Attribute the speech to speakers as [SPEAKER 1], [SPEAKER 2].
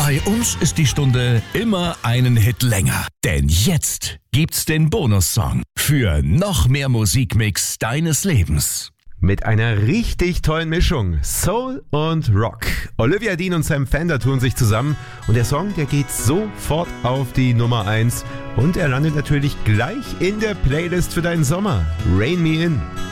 [SPEAKER 1] Bei uns ist die Stunde immer einen Hit länger. Denn jetzt gibt's den Bonussong für noch mehr Musikmix deines Lebens.
[SPEAKER 2] Mit einer richtig tollen Mischung, Soul und Rock. Olivia Dean und Sam Fender tun sich zusammen und der Song, der geht sofort auf die Nummer 1 und er landet natürlich gleich in der Playlist für deinen Sommer. Rain Me In.